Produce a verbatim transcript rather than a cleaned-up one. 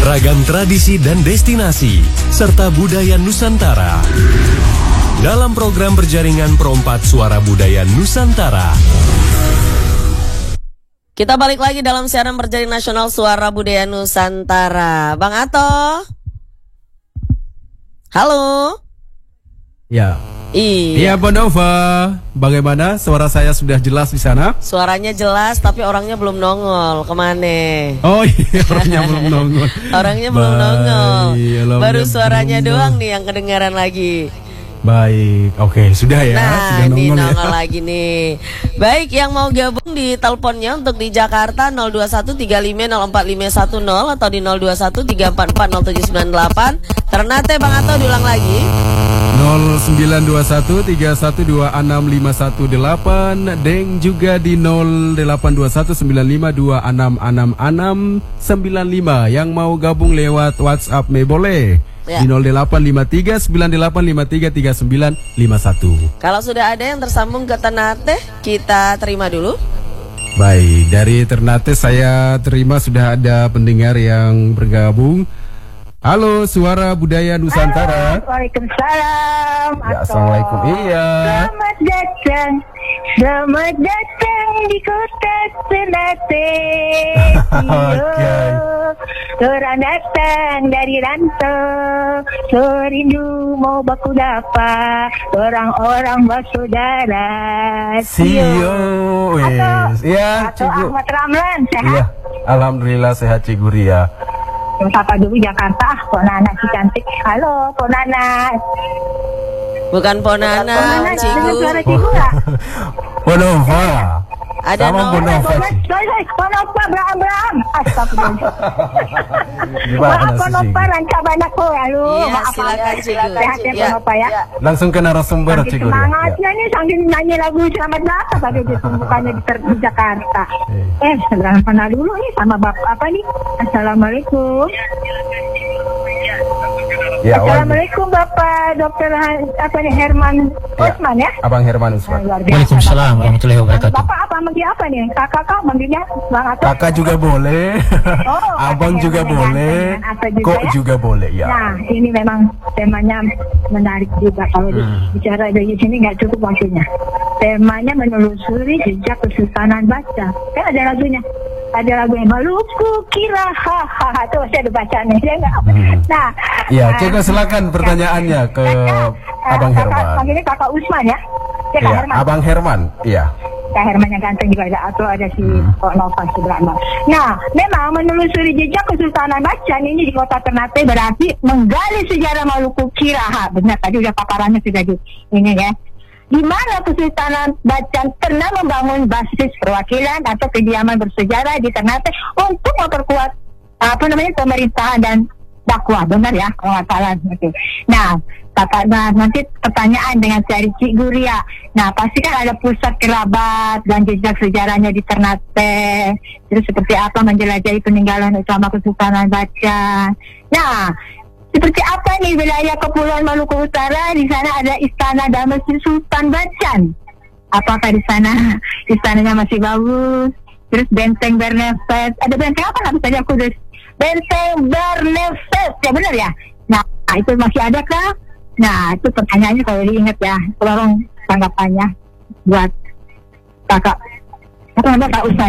Beragam tradisi dan destinasi, serta budaya Nusantara. Dalam program berjaringan Perompat Suara Budaya Nusantara. Kita balik lagi dalam siaran berjaring nasional Suara Budaya Nusantara. Bang Ato. Halo. Ya. Iya. Iya, Bonova. Bagaimana? Suara saya sudah jelas di sana? Suaranya jelas, tapi orangnya belum nongol. Kemana? Oh iya, orangnya belum nongol. Orangnya belum nongol. Baru suaranya belum doang nih yang kedengaran lagi. Baik, oke, sudah ya. Nah, sudah ini nongol, nongol ya. lagi nih. Baik, yang mau gabung di teleponnya untuk di Jakarta nol dua satu tiga lima nol empat lima satu nol atau di nol dua satu tiga empat empat nol tujuh sembilan delapan. Ternate Bang Ato diulang lagi. nol sembilan dua satu tiga satu dua enam lima satu delapan, Deng juga di nol delapan dua satu sembilan lima dua enam enam enam sembilan lima. Yang mau gabung lewat WhatsApp me boleh ya. Di nol delapan lima tiga sembilan delapan lima tiga tiga sembilan lima satu. Kalau sudah ada yang tersambung ke Ternate, kita terima dulu. Baik, dari Ternate saya terima sudah ada pendengar yang bergabung. Halo, Suara Budaya Nusantara. Halo, Waalaikumsalam. Ya, Assalamualaikum. Iya. Selamat datang, selamat datang di kota Ternate. Okay. Orang datang dari rantau, serindu mau baku dapat, orang-orang bersaudara. Sio, wes. Ya, Atau Cikgu. Ahmad Ramlan, sehat? Iya, alhamdulillah sehat Cikgu Ria. Sapa dulu Jakarta, Pok Nana si cantik. Halo, Pok Nana. Bukan Ponana, Pok Nana, dengar Cikgu. suara Cikgu nggak? Bonova. Ada Sama nol. Bonova. Cikgu. Sorry, sorry, Ponova, Bram, Bram. Astagfirullah. Gimana Maaf, sih, Ponova, Cikgu? rancang banakku. Halo, Iya, maaf. silakan, ya. Cikgu. Sehat ya, Iya. Ponova ya. Langsung ke narasumber Saking Cikgu Ria. semangatnya nih, sambil nyanyi lagu Selamat Datang pada ditumbukannya di, Ter- di Jakarta. Eh. Eh, segera kenal dulu nih sama Bapak apa nih? Assalamualaikum. Ya, wajib. Assalamualaikum Bapak Dokter Han- apa nih Herman Ya, Osman ya? Abang Herman Usman. Luar biasa. Waalaikumsalam warahmatullahi wabarakatuh. Bapak apa manggil apa nih? Kakak kak manggilnya Bang Ato? Kakak juga boleh. Oh, Abang kakak juga yang boleh. ganteng, apa juga Kok ya? juga boleh ya. Nah, ini memang temanya menarik juga kalau Hmm. bicara dari sini nggak cukup waktunya. Temanya menelusuri jejak Kesultanan Baca. Kan ada lagunya. Ada lagu yang Maluku kira hahaha tuh saya udah baca nih ya nggak? Hmm. Nah, Ya, eh, coba silakan pertanyaannya ke kakak, eh, Abang kakak, Herman. Panggilnya Kakak Usman ya? Ya Kak Iya, Herman. Abang Herman. Iya. Kak Herman yang ganteng juga ada atau ada si Hmm. Kok Nova Subrahman. Nah, memang menelusuri jejak Kesultanan Bacan ini di kota Ternate berarti menggali sejarah Maluku Kiraha. Benar tadi udah paparannya sudah di ini ya. Di mana Kesultanan Bacan pernah membangun basis perwakilan atau kediaman bersejarah di Ternate untuk memperkuat apa namanya pemerintahan dan dakwah, benar ya kalau nggak salah gitu. Nah, kakak, nah nanti pertanyaan dengan cari Cikgu Ria. Nah, pasti kan ada pusat kerabat dan jejak sejarahnya di Ternate. Terus seperti apa menjelajahi peninggalan utama Kesultanan Bacan. Nah, seperti apa nih wilayah Kepulauan Maluku Utara? Di sana ada istana dan masjid Sultan Bacan. Apakah di sana istananya masih bagus? Terus benteng Bernefes. Ada benteng apa nggak tadi aku tulis? Benteng Bernefes. Ya benar ya? Nah, itu masih ada kah? Nah, itu pertanyaannya kalau diingat ya. Tolong tanggapannya buat kakak. Apa namanya Kak Usman?